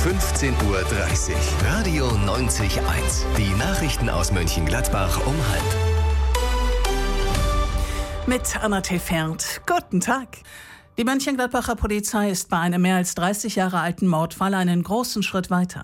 15:30 Uhr. Radio 90.1. Die Nachrichten aus Mönchengladbach um 12:30. Mit Anna Tefert. Guten Tag. Die Mönchengladbacher Polizei ist bei einem mehr als 30 Jahre alten Mordfall einen großen Schritt weiter.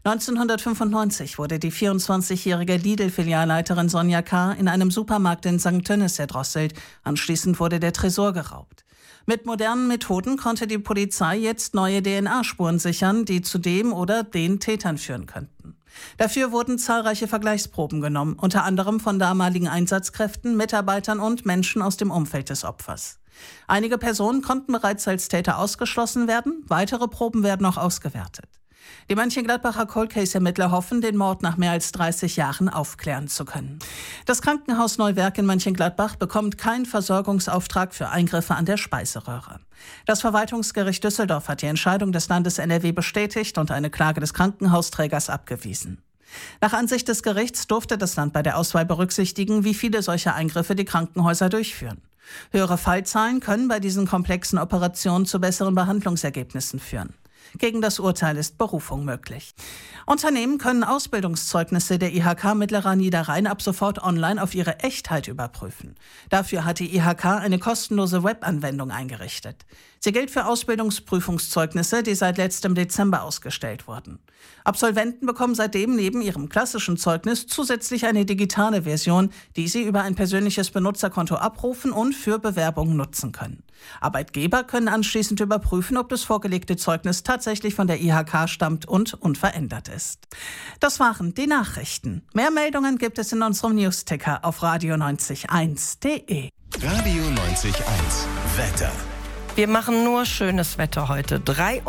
1995 wurde die 24-jährige Lidl-Filialleiterin Sonja K. in einem Supermarkt in St. Tönnes erdrosselt. Anschließend wurde der Tresor geraubt. Mit modernen Methoden konnte die Polizei jetzt neue DNA-Spuren sichern, die zu dem oder den Tätern führen könnten. Dafür wurden zahlreiche Vergleichsproben genommen, unter anderem von damaligen Einsatzkräften, Mitarbeitern und Menschen aus dem Umfeld des Opfers. Einige Personen konnten bereits als Täter ausgeschlossen werden, weitere Proben werden noch ausgewertet. Die Mönchengladbacher Cold-Case-Ermittler hoffen, den Mord nach mehr als 30 Jahren aufklären zu können. Das Krankenhaus Neuwerk in Mönchengladbach bekommt keinen Versorgungsauftrag für Eingriffe an der Speiseröhre. Das Verwaltungsgericht Düsseldorf hat die Entscheidung des Landes NRW bestätigt und eine Klage des Krankenhausträgers abgewiesen. Nach Ansicht des Gerichts durfte das Land bei der Auswahl berücksichtigen, wie viele solcher Eingriffe die Krankenhäuser durchführen. Höhere Fallzahlen können bei diesen komplexen Operationen zu besseren Behandlungsergebnissen führen. Gegen das Urteil ist Berufung möglich. Unternehmen können Ausbildungszeugnisse der IHK Mittlerer Niederrhein ab sofort online auf ihre Echtheit überprüfen. Dafür hat die IHK eine kostenlose Webanwendung eingerichtet. Sie gilt für Ausbildungsprüfungszeugnisse, die seit letztem Dezember ausgestellt wurden. Absolventen bekommen seitdem neben ihrem klassischen Zeugnis zusätzlich eine digitale Version, die sie über ein persönliches Benutzerkonto abrufen und für Bewerbungen nutzen können. Arbeitgeber können anschließend überprüfen, ob das vorgelegte Zeugnis tatsächlich von der IHK stammt und unverändert ist. Das waren die Nachrichten. Mehr Meldungen gibt es in unserem Newsticker auf radio90.1.de. Radio 90.1. Wetter. Wir machen nur schönes Wetter heute.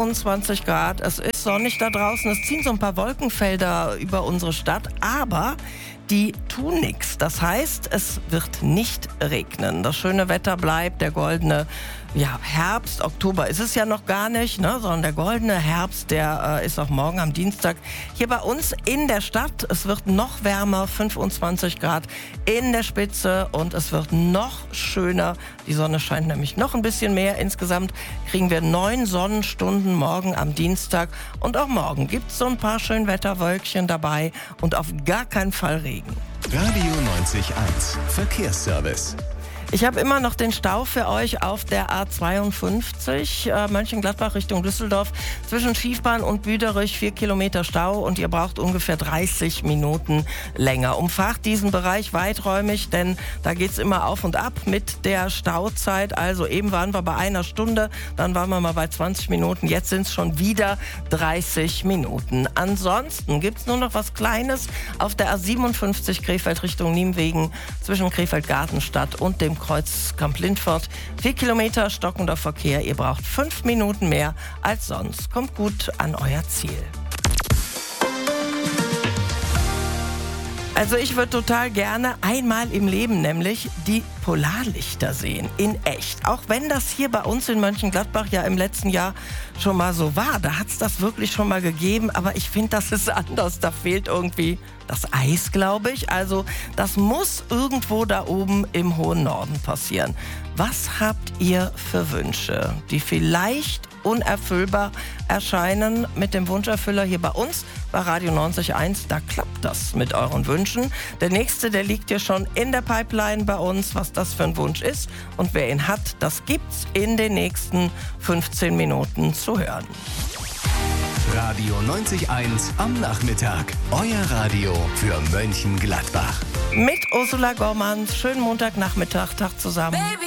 23 Grad, es ist sonnig da draußen. Es ziehen so ein paar Wolkenfelder über unsere Stadt, aber die tun nichts. Das heißt, es wird nicht regnen. Das schöne Wetter bleibt, der goldene Herbst, Oktober ist es ja noch gar nicht, sondern der goldene Herbst, der ist auch morgen am Dienstag hier bei uns in der Stadt. Es wird noch wärmer, 25 Grad in der Spitze und es wird noch schöner. Die Sonne scheint nämlich noch ein bisschen mehr. Insgesamt kriegen wir 9 Sonnenstunden morgen am Dienstag und auch morgen gibt es so ein paar Schönwetterwölkchen dabei und auf gar keinen Fall Regen. Radio 90.1 Verkehrsservice. Ich habe immer noch den Stau für euch auf der A52 Mönchengladbach Richtung Düsseldorf zwischen Schiefbahn und Büderich, 4 Kilometer Stau und ihr braucht ungefähr 30 Minuten länger. Umfahrt diesen Bereich weiträumig, denn da geht's immer auf und ab mit der Stauzeit. Also eben waren wir bei 1 Stunde, dann waren wir mal bei 20 Minuten, jetzt sind es schon wieder 30 Minuten. Ansonsten gibt's nur noch was Kleines auf der A57 Krefeld Richtung Nienwegen zwischen Krefeld-Gartenstadt und dem Kreuz Kamp-Lindfort. 4 Kilometer stockender Verkehr. Ihr braucht 5 Minuten mehr als sonst. Kommt gut an euer Ziel. Also ich würde total gerne einmal im Leben nämlich die Polarlichter sehen, in echt. Auch wenn das hier bei uns in Mönchengladbach ja im letzten Jahr schon mal so war. Da hat es das wirklich schon mal gegeben, aber ich finde, das ist anders. Da fehlt irgendwie das Eis, glaube ich. Also das muss irgendwo da oben im hohen Norden passieren. Was habt ihr für Wünsche, die vielleicht unerfüllbar erscheinen mit dem Wunscherfüller hier bei uns bei Radio 90.1? Da klappt das mit euren Wünschen. Der nächste, der liegt ja schon in der Pipeline bei uns, was das für ein Wunsch ist. Und wer ihn hat, das gibt's in den nächsten 15 Minuten zu hören. Radio 90.1 am Nachmittag. Euer Radio für Mönchengladbach. Mit Ursula Gormann. Schönen Montagnachmittag. Tag zusammen. Baby.